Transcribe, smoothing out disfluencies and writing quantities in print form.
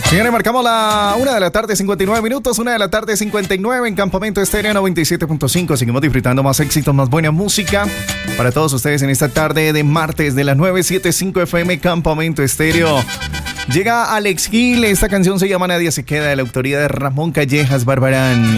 Señores, marcamos la 1 de la tarde, 59 minutos, 1 de la tarde, 59 en Campamento Estéreo 97.5. Seguimos disfrutando más éxitos, más buena música para todos ustedes en esta tarde de martes de la 975 FM Campamento Estéreo. Llega Alex Gil, esta canción se llama Nadie se queda, de la autoría de Ramón Callejas Barbarán.